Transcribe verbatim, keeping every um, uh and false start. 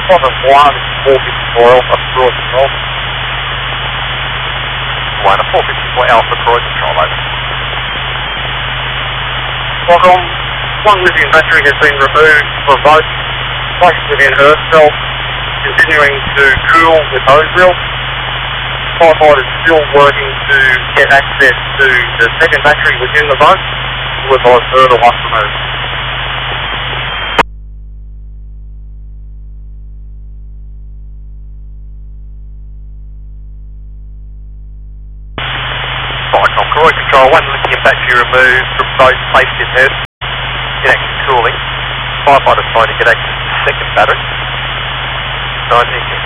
Climate one, four fifty-four Alpha, Cruise Control. one, four fifty-four Alpha, Cruise Control, over. Welcome. One lithium battery has been removed from both placed within Earthbelt, continuing to cool the nose reel. Firefighter is still working to get access to the second battery within the boat. We'll advise further once removed. Vicom, Cruise Control, one lithium battery removed from boat placed in Earth. Get access cooling. Firefighter trying to get access to the second battery. So I think